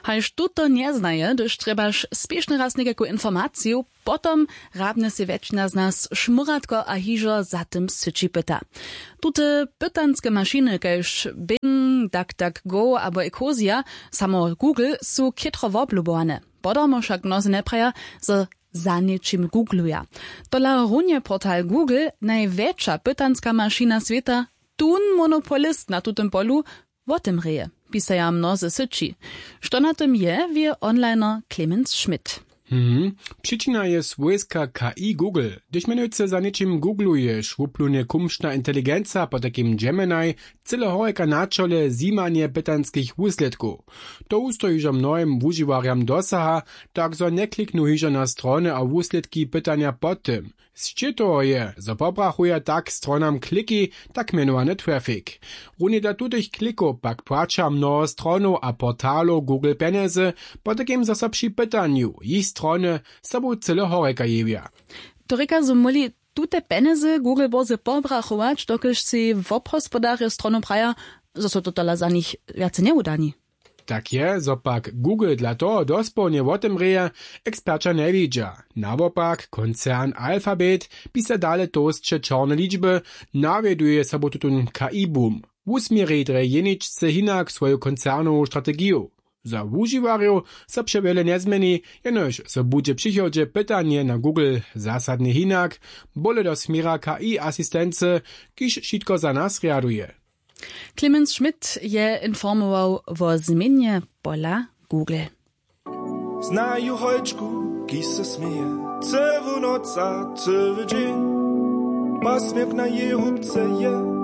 Haž tuto nie znaje, gdyż trebaš spiešny raz nejakú informaciju, potom rábne si väčšina z nás šmuratko a hižo za tym syči pyta. Tute pytanske mašiny, kaž Bing, DuckDuckGo abo Ecosia, samo Google, sú kytro woblubowane. Podomo však mnozy nepraja, że za niečím googluja. Tola runje portal Google najväčša pytanska mašina sveta, tun monopolist na tutem polu, o tym reje, pisaja mnozy syči. Što na tym je, wie onliner Clemens Schmidt. Przyczyna jest wojska KI Google. Gdyż menujce za niczym googlujesz, wuplunie kumszna inteligencja po takim Gemini, cyle horeka na czole zimanie pytanskich wusledków. To ustoji, że mnoim używariam dosaha, tak zo nie kliknu hižo na strony a wusledki pytania pod tym. Z toho je, że pobrachuje tak stronam kliki, tak menowany traffic. Runie da tutych klików pak płaca mnoho stronów a portalów Google Peneze, po takim zasa przy pytaniu, ich strony sobą cyle horeka jewia. To reka, że moli tute peneze Google boze pobrachować, dokiż si wobhospodarje stronu praja, że so to tola za nich jace nie udani. Tak je, zopak Google dla toho dospołnie o tym reje, ekspercza nie widza. Nawopak, koncern Alphabet pisa dale toastcze czarne liczby, nawieduje sobą tutun KI-boom. Usmieridre jeniczce hinak swoją koncernową strategię. Za używarjów so przewiele nie zmieni, jenoż so będzie przychodzie pytanie na Google zasadnie hinak, bole do smiera KI-asystence, kiż wszystko za nas reaguje. Clemens Schmidt je informował o zmianie pola Google. Znaju hojčku, ki se smije, cevu noca, cevu dzień. Pasmiek na jej hubce je,